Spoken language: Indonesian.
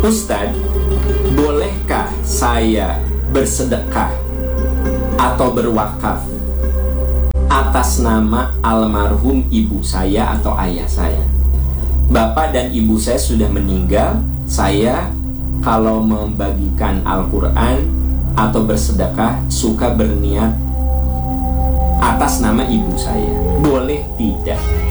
Ustadz, bolehkah saya bersedekah atau berwakaf atas nama almarhum ibu saya atau ayah saya? Bapak dan ibu saya sudah meninggal. Saya kalau membagikan Al-Quran atau bersedekah suka berniat atas nama ibu saya. Boleh tidak?